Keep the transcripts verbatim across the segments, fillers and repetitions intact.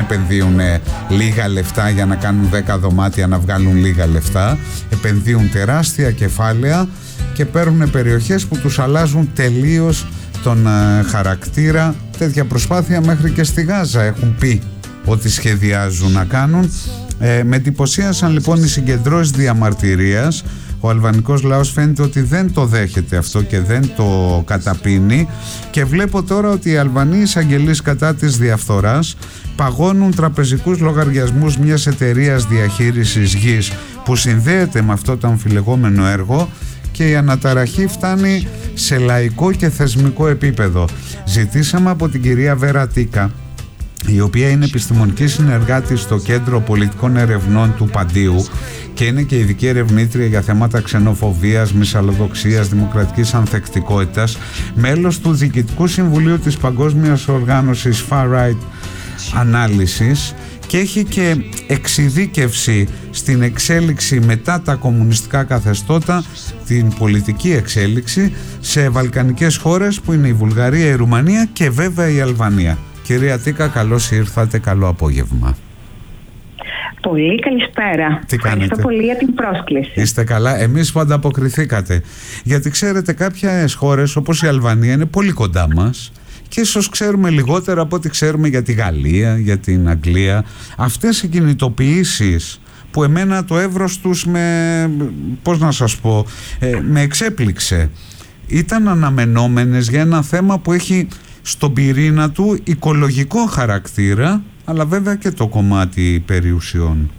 επενδύουν λίγα λεφτά για να κάνουν δέκα δωμάτια να βγάλουν λίγα λεφτά. Επενδύουν τεράστια κεφάλαια και παίρνουν περιοχές που τους αλλάζουν τελείως τον ε, χαρακτήρα. Τέτοια προσπάθεια μέχρι και στη Γάζα έχουν πει ότι σχεδιάζουν να κάνουν. Ε, με εντυπωσίασαν λοιπόν οι συγκεντρώσεις διαμαρτυρίας. Ο αλβανικός λαός φαίνεται ότι δεν το δέχεται αυτό και δεν το καταπίνει, και βλέπω τώρα ότι οι Αλβανοί εισαγγελείς κατά της διαφθοράς παγώνουν τραπεζικούς λογαριασμούς μιας εταιρείας διαχείρισης γης που συνδέεται με αυτό το αμφιλεγόμενο έργο, και η αναταραχή φτάνει σε λαϊκό και θεσμικό επίπεδο. Ζητήσαμε από την κυρία Βέρα Τίκα, η οποία είναι επιστημονική συνεργάτη στο Κέντρο Πολιτικών Ερευνών του Παντίου και είναι και ειδική ερευνήτρια για θέματα ξενοφοβίας, μυσαλλοδοξίας, δημοκρατικής ανθεκτικότητας, μέλος του Διοικητικού Συμβουλίου της Παγκόσμιας Οργάνωσης Far Right Ανάλυσης, και έχει και εξειδίκευση στην εξέλιξη μετά τα κομμουνιστικά καθεστώτα, την πολιτική εξέλιξη σε βαλκανικές χώρες που είναι η Βουλγαρία, η Ρουμανία και βέβαια η Αλβανία. Κυρία Τίκα, καλώς ήρθατε, καλό απόγευμα. Πολύ καλησπέρα. Τι κάνετε? Ευχαριστώ πολύ για την πρόσκληση. Είστε καλά? Εμείς που ανταποκριθήκατε. Γιατί ξέρετε, κάποιες χώρες όπως η Αλβανία είναι πολύ κοντά μας και ίσως ξέρουμε λιγότερα από ό,τι ξέρουμε για τη Γαλλία, για την Αγγλία. Αυτές οι κινητοποιήσεις που εμένα το εύρος τους με, πώς να σας πω, ε, με εξέπληξε. Ήταν αναμενόμενες για ένα θέμα που έχει στον πυρήνα του οικολογικό χαρακτήρα, αλλά βέβαια και το κομμάτι περιουσιών.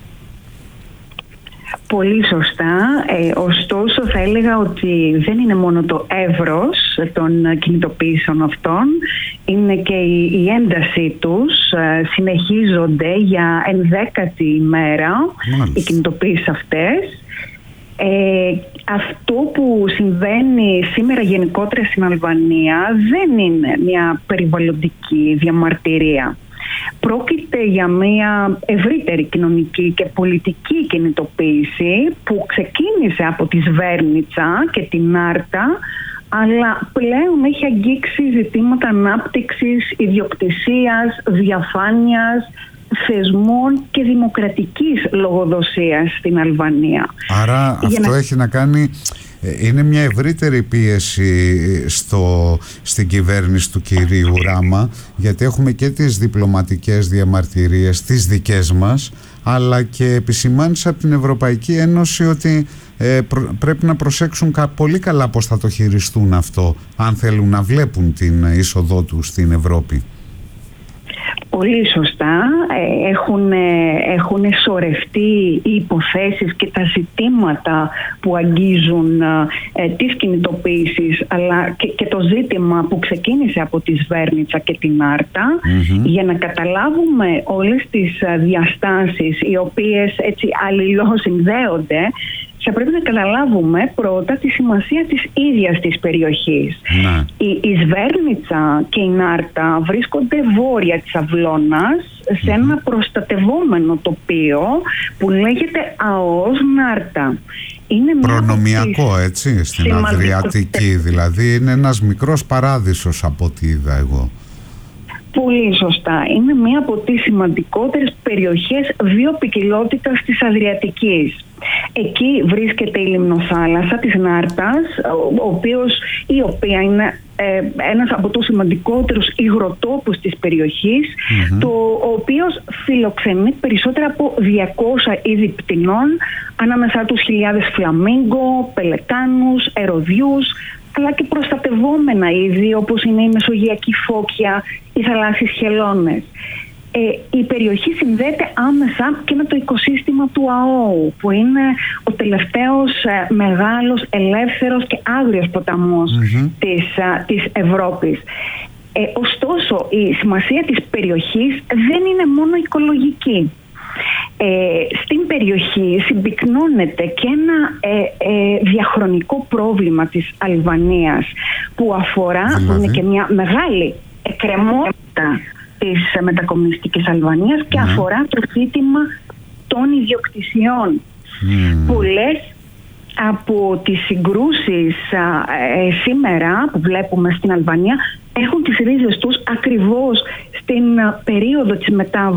Πολύ σωστά. Ε, ωστόσο θα έλεγα ότι δεν είναι μόνο το εύρος των κινητοποιήσεων αυτών, είναι και η, η ένταση τους. Ε, συνεχίζονται για ενδέκατη ημέρα. Μάλιστα. Οι κινητοποιήσεις αυτές. Ε, αυτό που συμβαίνει σήμερα γενικότερα στην Αλβανία δεν είναι μια περιβαλλοντική διαμαρτυρία. Πρόκειται για μια ευρύτερη κοινωνική και πολιτική κινητοποίηση που ξεκίνησε από τη Σβέρνιτσα και την Άρτα, αλλά πλέον έχει αγγίξει ζητήματα ανάπτυξης, ιδιοκτησίας, διαφάνειας, θεσμών και δημοκρατικής λογοδοσίας στην Αλβανία. Άρα Για αυτό να... έχει να κάνει, είναι μια ευρύτερη πίεση στο, στην κυβέρνηση του κυρίου Ράμα, γιατί έχουμε και τις διπλωματικές διαμαρτυρίες, τις δικές μας, αλλά και επισημάνσεις από την Ευρωπαϊκή Ένωση ότι ε, προ, πρέπει να προσέξουν κα, πολύ καλά πώς θα το χειριστούν αυτό, αν θέλουν να βλέπουν την είσοδό τους στην Ευρώπη. Πολύ σωστά. Έχουν, έχουν σωρευτεί οι υποθέσεις και τα ζητήματα που αγγίζουν ε, τις κινητοποίησεις, αλλά και, και το ζήτημα που ξεκίνησε από τη Σβέρνιτσα και την Άρτα, mm-hmm. για να καταλάβουμε όλες τις διαστάσεις οι οποίες έτσι αλληλοσυνδέονται. Θα πρέπει να καταλάβουμε πρώτα τη σημασία της ίδιας της περιοχής. Ναι. Η, η Σβέρνιτσα και η Νάρτα βρίσκονται βόρεια της Αυλώνας, σε ένα προστατευόμενο τοπίο που λέγεται ΑΟΣ Νάρτα. Είναι προνομιακό, έτσι, στην σημαντικό... Αδριατική, δηλαδή είναι ένας μικρός παράδεισος από ό,τι είδα εγώ. Πολύ σωστά. Είναι μία από τις σημαντικότερες περιοχές βιοποικιλότητας της Αδριατικής. Εκεί βρίσκεται η λιμνοθάλασσα της Νάρτας, ο οποίος, η οποία είναι ε, ένας από τους σημαντικότερους υγροτόπους της περιοχής, mm-hmm. το, ο οποίος φιλοξενεί περισσότερα από διακόσια είδη πτηνών, ανάμεσά τους χιλιάδες φλαμίγκο, πελεκάνους, ερωδιούς, αλλά και προστατευόμενα είδη όπως είναι η μεσογειακή φώκια, οι θαλάσσιες χελώνες. Ε, η περιοχή συνδέεται άμεσα και με το οικοσύστημα του ΑΟΟΥ, που είναι ο τελευταίος ε, μεγάλος, ελεύθερος και άγριος ποταμός mm-hmm. της, α, της Ευρώπης. Ε, ωστόσο, η σημασία της περιοχής δεν είναι μόνο οικολογική. Ε, στην περιοχή συμπυκνώνεται και ένα ε, ε, διαχρονικό πρόβλημα της Αλβανίας που αφορά, δηλαδή, που είναι και μια μεγάλη εκκρεμότητα της μετακομμουνιστικής Αλβανίας και mm. αφορά το ζήτημα των ιδιοκτησιών. Mm. Πολλές από τις συγκρούσεις ε, σήμερα που βλέπουμε στην Αλβανία έχουν τις ρίζες τους ακριβώς στην περίοδο της μετάβασης